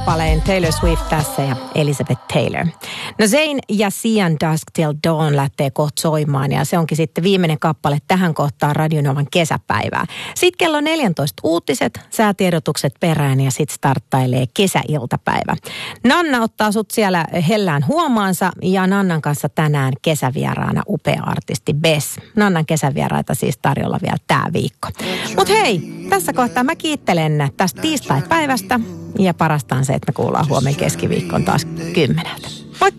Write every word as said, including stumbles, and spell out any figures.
Paleen Taylor Swift tässä ja Elizabeth Taylor. No Zayn ja Sian Dusk Till Dawn lähtee kohta soimaan ja se onkin sitten viimeinen kappale tähän kohtaan Radio Novan kesäpäivää. Sitten kello neljätoista uutiset, säätiedotukset perään ja sitten starttailee kesäiltapäivä. Nanna ottaa sut siellä hellään huomaansa ja Nannan kanssa tänään kesävieraana upea artisti Bess. Nannan kesävieraita siis tarjolla vielä tää viikko. Mut hei, tässä kohtaa mä kiittelen tästä tiistai-päivästä. Ja parasta on se, että me kuullaan huomenna keskiviikkoon taas kymmeneltä.